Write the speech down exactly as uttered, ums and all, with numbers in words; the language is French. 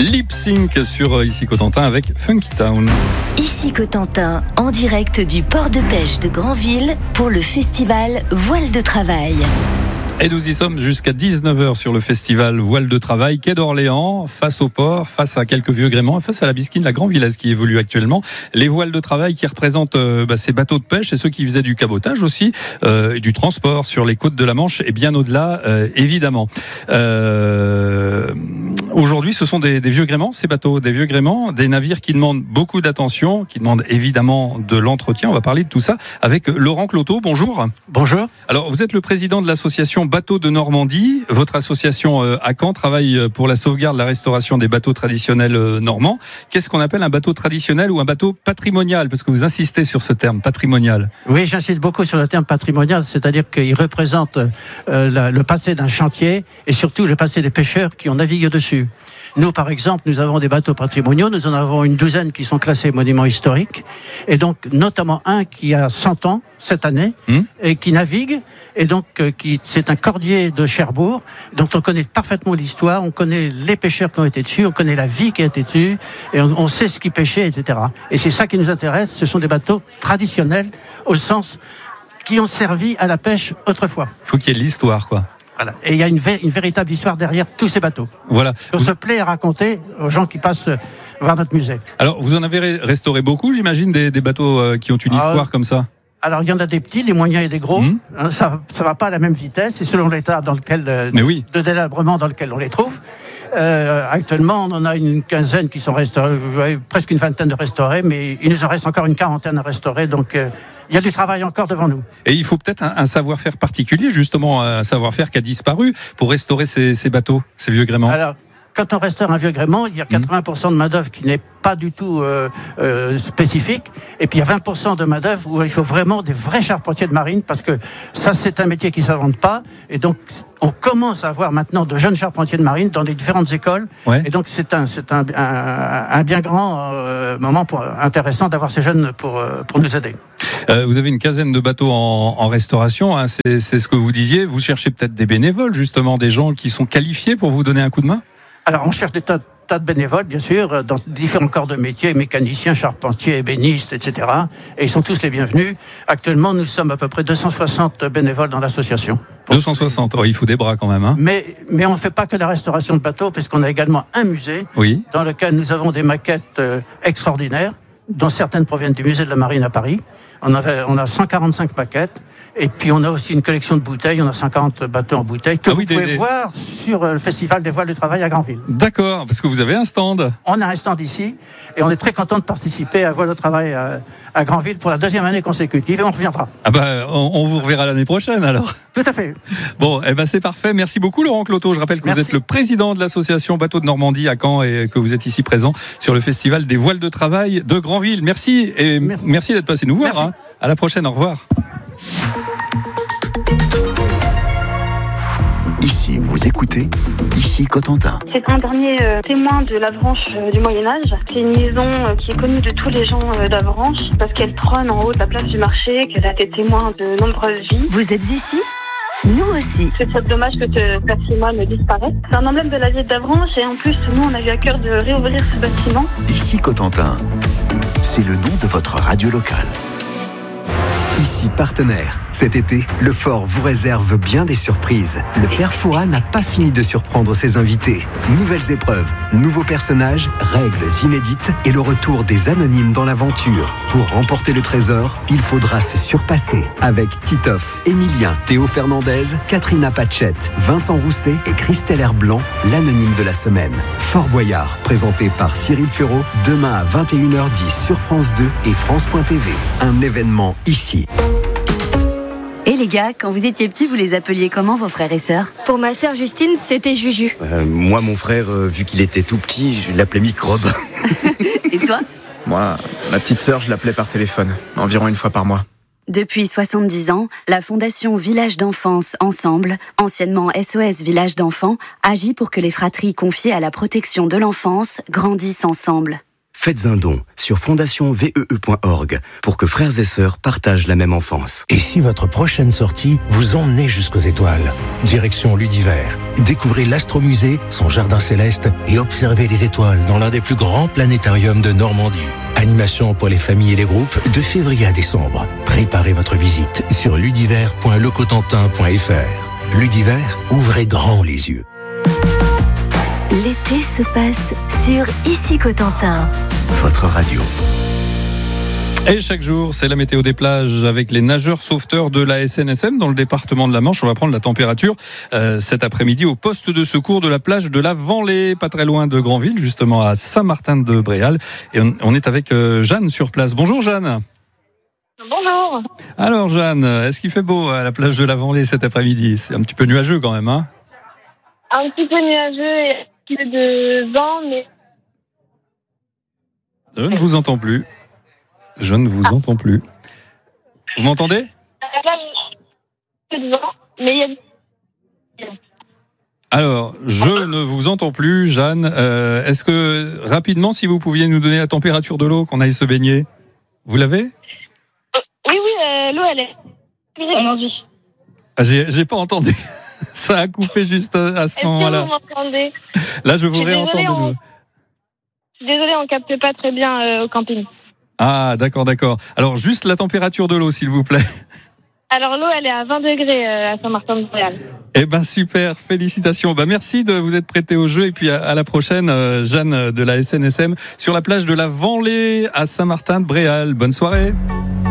Lip Sync sur Ici Cotentin avec Funky Town. Ici Cotentin, en direct du port de pêche de Granville pour le festival Voile de Travail. Et nous y sommes jusqu'à dix-neuf heures sur le festival Voile de Travail, quai d'Orléans, face au port, face à quelques vieux gréments, face à la bisquine, la Grandvillaise qui évolue actuellement. Les voiles de travail qui représentent euh, bah, ces bateaux de pêche et ceux qui faisaient du cabotage aussi, euh, et du transport sur les côtes de la Manche et bien au-delà, euh, évidemment. Euh, aujourd'hui, ce sont des, des vieux gréments, ces bateaux, des vieux gréments, des navires qui demandent beaucoup d'attention, qui demandent évidemment de l'entretien. On va parler de tout ça avec Laurent Cloteau. Bonjour. Bonjour. Alors, vous êtes le président de l'association Bateaux de Normandie. Votre association euh, à Caen travaille pour la sauvegarde, la restauration des bateaux traditionnels euh, normands. Qu'est-ce qu'on appelle un bateau traditionnel ou un bateau patrimonial? Parce que vous insistez sur ce terme, patrimonial. Oui, j'insiste beaucoup sur le terme patrimonial, c'est-à-dire qu'il représente euh, la, le passé d'un chantier et surtout le passé des pêcheurs qui ont navigué dessus. Nous, par exemple, nous avons des bateaux patrimoniaux, nous en avons une douzaine qui sont classés monuments historiques, et donc notamment un qui a cent ans cette année, mmh. et qui navigue, et donc euh, qui c'est un cordier de Cherbourg, dont on connaît parfaitement l'histoire, on connaît les pêcheurs qui ont été dessus, on connaît la vie qui a été dessus, et on, on sait ce qu'ils pêchaient, et cetera. Et c'est ça qui nous intéresse, ce sont des bateaux traditionnels, au sens qui ont servi à la pêche autrefois. Il faut qu'il y ait l'histoire, quoi. Voilà. Et il y a une, vé- une véritable histoire derrière tous ces bateaux. Voilà. On se plaît à raconter aux gens qui passent voir notre musée. Alors, vous en avez restauré beaucoup, j'imagine, des, des bateaux euh, qui ont une histoire ah, comme ça. Alors, il y en a des petits, des moyens et des gros. Mmh. Hein, ça ça va pas à la même vitesse, c'est selon l'état dans lequel, euh, Mais oui. de délabrement dans lequel on les trouve. Euh, actuellement, on en a une quinzaine qui sont restaurés, ouais, presque une vingtaine de restaurés, mais il nous en reste encore une quarantaine à restaurer, donc euh, il y a du travail encore devant nous. Et il faut peut-être un, un savoir-faire particulier, justement, un savoir-faire qui a disparu pour restaurer ces, ces bateaux, ces vieux gréments. Alors, quand on restaure un vieux gréement, il y a quatre-vingts pour cent de main-d'œuvre qui n'est pas du tout euh, euh, spécifique, et puis il y a vingt pour cent de main-d'œuvre où il faut vraiment des vrais charpentiers de marine, parce que ça, c'est un métier qui ne s'invente pas, et donc on commence à avoir maintenant de jeunes charpentiers de marine dans les différentes écoles, ouais. Et donc c'est un, c'est un, un, un bien grand euh, moment pour, intéressant d'avoir ces jeunes pour, pour nous aider. Euh, vous avez une quinzaine de bateaux en, en restauration, hein, c'est, c'est ce que vous disiez. Vous cherchez peut-être des bénévoles, justement, des gens qui sont qualifiés pour vous donner un coup de main? Alors, on cherche des tas, tas de bénévoles, bien sûr, dans différents corps de métiers, mécaniciens, charpentiers, ébénistes, et cetera. Et ils sont tous les bienvenus. Actuellement, nous sommes à peu près deux cent soixante bénévoles dans l'association. deux cent soixante, oh, il faut des bras quand même. Hein. Mais, mais on ne fait pas que la restauration de bateaux, parce qu'on a également un musée, oui. Dans lequel nous avons des maquettes euh, extraordinaires, dont certaines proviennent du musée de la Marine à Paris. On, avait, on a cent quarante-cinq maquettes. Et puis on a aussi une collection de bouteilles, on a cinquante bateaux en bouteilles que ah oui, vous pouvez des... voir sur le festival des voiles du travail à Granville. D'accord, parce que vous avez un stand. On a un stand ici et on est très content de participer à Voiles de travail à, à Granville pour la deuxième année consécutive et on reviendra. Ah bah on, on vous reverra l'année prochaine alors. Tout à fait. Bon, eh ben c'est parfait. Merci beaucoup Laurent Cloteau. Je rappelle que Merci. Vous êtes le président de l'association Bateaux de Normandie à Caen et que vous êtes ici présent sur le festival des voiles de travail de Granville. Merci et merci, merci d'être passé nous voir. Hein. À la prochaine, au revoir. Ici, vous écoutez, ici Cotentin. C'est un dernier euh, témoin de l'Avranches euh, du Moyen-Âge. C'est une maison euh, qui est connue de tous les gens euh, d'Avranches parce qu'elle trône en haut de la place du marché, qu'elle a été témoin de nombreuses vies. Vous êtes ici ? Nous aussi. C'est très dommage que ce patrimoine disparaisse. C'est un emblème de la ville d'Avranches et en plus, nous, on a eu à cœur de réouvrir ce bâtiment. Ici Cotentin, c'est le nom de votre radio locale. Ici partenaire. Cet été, le Fort vous réserve bien des surprises. Le Père Fouras n'a pas fini de surprendre ses invités. Nouvelles épreuves, nouveaux personnages, règles inédites et le retour des anonymes dans l'aventure. Pour remporter le trésor, il faudra se surpasser. Avec Titoff, Emilien, Théo Fernandez, Katrina Pachette, Vincent Rousset et Christelle Herblanc, l'anonyme de la semaine. Fort Boyard, présenté par Cyril Ferraud, demain à vingt et une heures dix sur France deux et France point T V. Un événement ici. Et les gars, quand vous étiez petits, vous les appeliez comment vos frères et sœurs ? Pour ma sœur Justine, c'était Juju. Euh, moi, mon frère, euh, vu qu'il était tout petit, je l'appelais Microbe. Et toi ? Moi, ma petite sœur, je l'appelais par téléphone, environ une fois par mois. Depuis soixante-dix ans, la Fondation Village d'Enfance Ensemble, anciennement S O S Village d'Enfants, agit pour que les fratries confiées à la protection de l'enfance grandissent ensemble. Faites un don sur fondation V E E point org pour que frères et sœurs partagent la même enfance. Et si votre prochaine sortie vous emmenait jusqu'aux étoiles? Direction l'Udivert. Découvrez l'Astromusée, son jardin céleste et observez les étoiles dans l'un des plus grands planétariums de Normandie. Animation pour les familles et les groupes de février à décembre. Préparez votre visite sur ludivert point le cotentin point f r. L'Udivert, ouvrez grand les yeux. L'été se passe sur Ici Cotentin. Votre radio. Et chaque jour, c'est la météo des plages avec les nageurs sauveteurs de la S N S M dans le département de la Manche. On va prendre la température euh, cet après-midi au poste de secours de la plage de la Venlée, pas très loin de Granville, justement à Saint-Martin-de-Bréal. Et on, on est avec euh, Jeanne sur place. Bonjour Jeanne. Bonjour. Alors Jeanne, est-ce qu'il fait beau à la plage de la Venlée cet après-midi? C'est un petit peu nuageux quand même, hein? Un petit peu nuageux et un petit peu de vent, mais... Je ne vous entends plus. Je ne vous ah. entends plus. Vous m'entendez? Il y a de vent, mais il y a... Alors, je ne vous entends plus, Jeanne. Euh, est-ce que, rapidement, si vous pouviez nous donner la température de l'eau, qu'on aille se baigner? Vous l'avez? euh, Oui, oui, euh, l'eau, elle est... aujourd'hui. Ah, j'ai, j'ai pas entendu. Ça a coupé juste à, à ce Est-ce moment-là. Que vous m'entendez? Là, je vous je réentends de nouveau. On... Je suis désolée, on capte pas très bien euh, au camping. Ah, d'accord, d'accord. Alors, juste la température de l'eau, s'il vous plaît. Alors, l'eau, elle est à vingt degrés euh, à Saint-Martin-de-Bréal. Eh ben, super. Félicitations. Ben, merci de vous être prêté au jeu. Et puis, à, à la prochaine, euh, Jeanne de la S N S M sur la plage de la Venlée à Saint-Martin-de-Bréal. Bonne soirée.